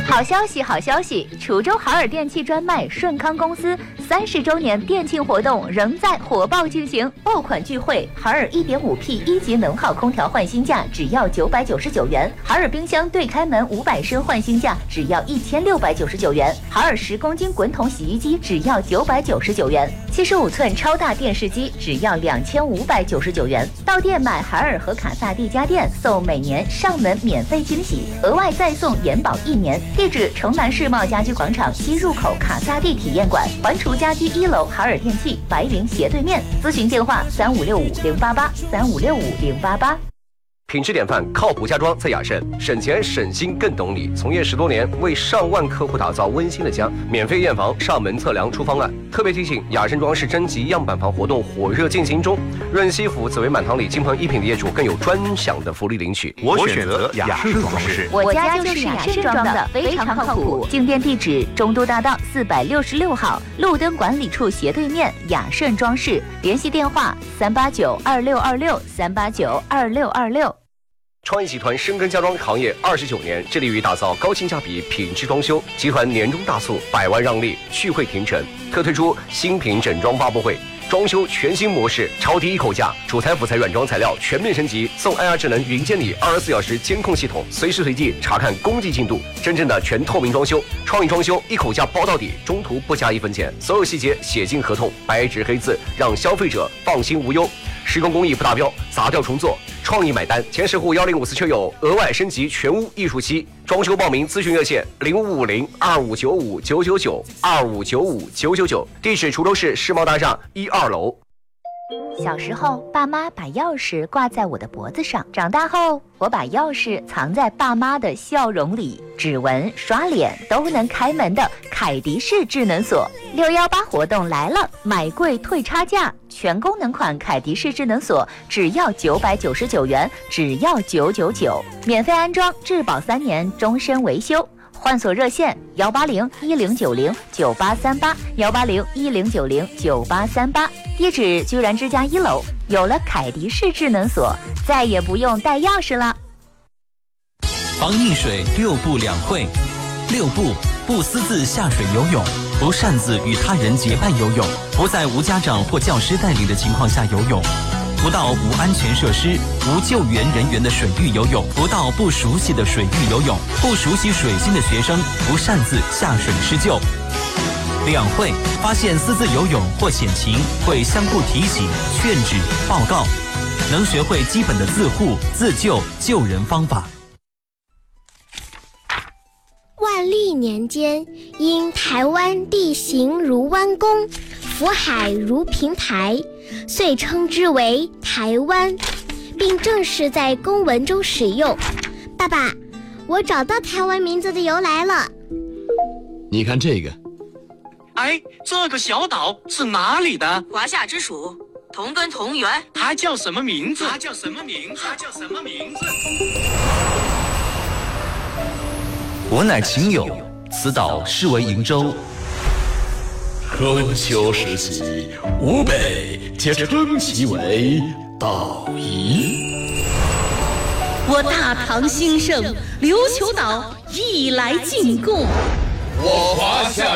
好消息，好消息！滁州海尔电器专卖顺康公司30周年店庆活动仍在火爆进行，爆款聚会，海尔 1.5P 1级能耗空调换新价只要999元，海尔冰箱对开门500升换新价只要1699元，海尔10公斤滚筒洗衣机只要999元，75寸超大电视机只要2599元。到店买海尔和卡萨帝家电，送每年上门免费惊喜，额外再送延保1年。地址：城南世贸家居广场西入口卡萨帝体验馆，环厨家居1楼海尔电器白云斜对面。咨询电话3565-088，3565-088。 品质典范，靠谱家装在雅盛，省钱省心更懂你。从业10多年，为上万客户打造温馨的家。免费验房、上门测量出方案。特别提醒，雅盛装饰征集样板房活动火热进行中，润西府紫薇满堂里金鹏一品的业主更有专享的福利领取。 我选择雅盛装饰， 我家就是雅盛装的，非常靠谱。进店地址：中都大道466号，路灯管理处斜对面，雅盛装饰。联系电话：3892626，3892626。 创意集团深耕家装行业29年，致力于打造高性价比品质装修。集团年终大促，100万让利，续会停成，特推出新品整装发布会，装修全新模式，超低一口价，主材辅材软装材料全面升级，送 AI 智能云监理24小时监控系统，随时随地查看工地进度，真正的全透明装修。创意装修一口价包到底，中途不加1分钱，所有细节写进合同，白纸黑字，让消费者放心无忧。施工工艺不达标，砸掉重做，创意买单。前10户1054车友额外升级全屋艺术漆。装修报名咨询热线0550-2595-999，2595-999。地址：滁州市世贸大厦1、2楼。 小时候，爸妈把钥匙挂在我的脖子上；长大后，我把钥匙藏在爸妈的笑容里。指纹、刷脸都能开门的凯迪式智能锁，618活动来了，买贵退差价，全功能款凯迪式智能锁只要999元，只要999，免费安装，质保3年，终身维修。换锁热线180-1090-9838，180-1090-9838。地址：居然之家1楼。有了凯迪式智能锁，再也不用带钥匙了。 防溺水6步2会：6步，不私自下水游泳，不擅自与他人结伴游泳，不在无家长或教师带领的情况下游泳，不到无安全设施、无救援人员的水域游泳，不到不熟悉的水域游泳，不熟悉水性的学生不擅自下水施救。2会，发现私自游泳或险情，会相互提醒、劝止、报告，能学会基本的自护、自救、救人方法。 万历年间，因台湾地形如弯弓，福海如平台，遂称之为台湾，并正式在公文中使用。爸爸，我找到台湾名字的由来了。 你看这个， 哎，这个小岛是哪里的？ 华夏之属，同根同源。 它叫什么名字？ 我乃秦友，此岛是为瀛州。 春秋时期，吴北皆称其为岛夷。 我大唐兴盛，琉球岛亦来进贡。 我华夏